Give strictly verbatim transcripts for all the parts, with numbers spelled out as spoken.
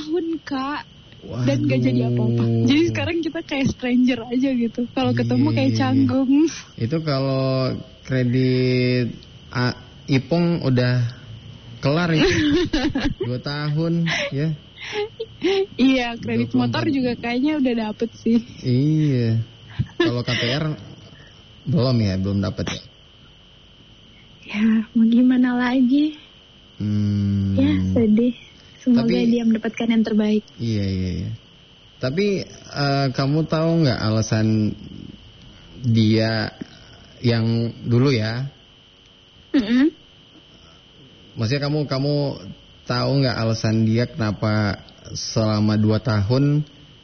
tahun Kak. Waduh. Dan gak jadi apa-apa. Jadi sekarang kita kayak stranger aja gitu. Kalau ketemu kayak canggung. Itu kalau kredit A, Ipong udah kelar itu. Dua tahun ya. Iya, kredit dua puluh empat motor juga kayaknya udah dapet sih. Iya. Kalau K P R belum ya, belum dapet ya. Ya, mau gimana lagi? Hmm. Ya, sedih. Semoga Tapi, dia mendapatkan yang terbaik. Iya, iya, iya. Tapi uh, kamu tahu nggak alasan dia yang dulu ya? Mm-hmm. Maksudnya kamu kamu tahu nggak alasan dia kenapa selama dua tahun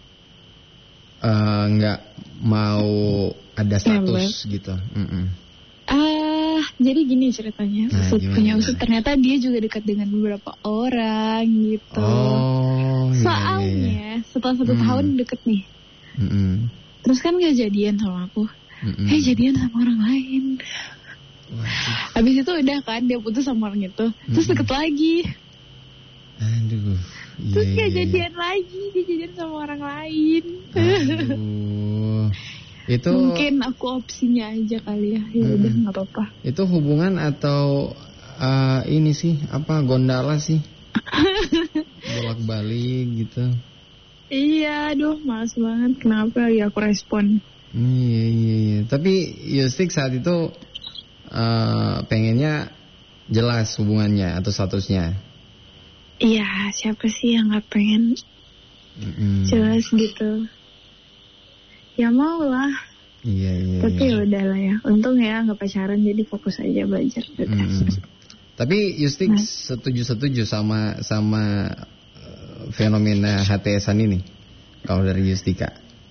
uh, nggak mau ada status ya, gitu? Mm-mm. Ah, jadi gini ceritanya. Nah, Usut gimana, punya gimana? usut ternyata dia juga dekat dengan beberapa orang gitu. Oh, soalnya iya, iya. setelah satu hmm. tahun deket nih. Mm-mm. Terus kan gak jadian sama aku. Mm-mm. Eh jadian sama orang lain. Waduh. Habis itu udah kan dia putus sama orang itu. Terus deket Mm-mm. lagi. Aduh. Terus Iya, gak iya, jadian iya. lagi. Dia jadian sama orang lain. Aduh. Itu mungkin aku opsinya aja kali ya. Ya udah mm-mm. nggak apa-apa. Itu hubungan atau uh, ini sih apa gondala sih? Bolak-balik gitu. Iya, aduh males banget. Kenapa ya aku respon? Iya, iya, iya. Tapi Yustik saat itu uh, pengennya jelas hubungannya atau statusnya. Iya, siapa sih yang nggak pengen mm-hmm. jelas gitu? Ya mau lah. Iya, iya. Tapi iya. ya udahlah ya. Untung ya nggak pacaran, jadi fokus aja belajar. Mm. Tapi Yustik nah. setuju-setuju sama sama uh, fenomena H T S-an ini. Kalau dari Yustika?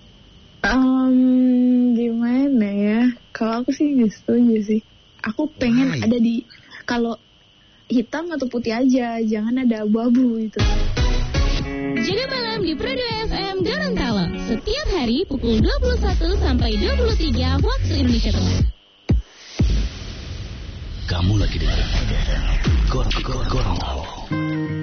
Um, gimana ya? Kalau aku sih nggak setuju sih. Aku pengen Why? Ada di kalau hitam atau putih aja, jangan ada abu-abu itu. Jaga malam di Prado F M Gorontalo setiap hari pukul dua puluh satu sampai dua puluh tiga waktu Indonesia Tengah. Kamu lagi dengar Gorontalo.